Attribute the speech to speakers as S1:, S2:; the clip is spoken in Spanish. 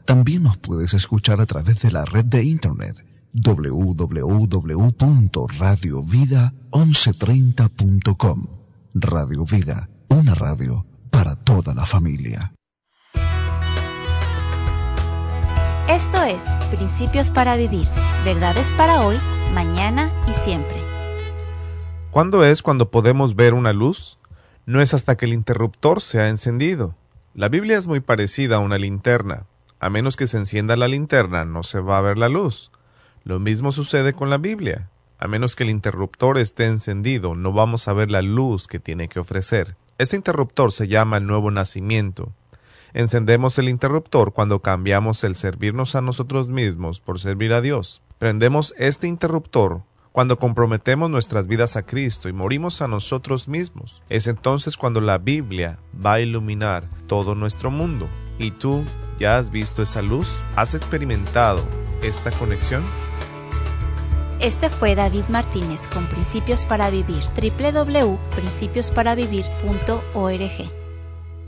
S1: También nos puedes escuchar a través de la red de internet www.radiovida1130.com. Radio Vida, una radio para toda la familia.
S2: Esto es Principios para Vivir, verdades para hoy, mañana y siempre.
S3: ¿Cuándo es cuando podemos ver una luz? No es hasta que el interruptor se ha encendido. La Biblia es muy parecida a una linterna. A menos que se encienda la linterna, no se va a ver la luz. Lo mismo sucede con la Biblia. A menos que el interruptor esté encendido, no vamos a ver la luz que tiene que ofrecer. Este interruptor se llama el nuevo nacimiento. Encendemos el interruptor cuando cambiamos el servirnos a nosotros mismos por servir a Dios. Prendemos este interruptor cuando comprometemos nuestras vidas a Cristo y morimos a nosotros mismos. Es entonces cuando la Biblia va a iluminar todo nuestro mundo. ¿Y tú ya has visto esa luz? ¿Has experimentado esta conexión?
S2: Este fue David Martínez con Principios para Vivir. www.principiosparavivir.org